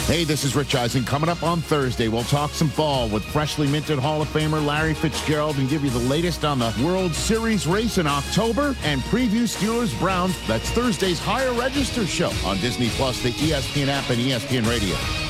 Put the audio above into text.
Hey, this is Rich Eisen. Coming up on Thursday, we'll talk some ball with freshly minted Hall of Famer Larry Fitzgerald and give you the latest on the World Series race in October and preview Steelers-Browns. That's Thursday's Higher Register show on Disney Plus, the ESPN app, and ESPN Radio.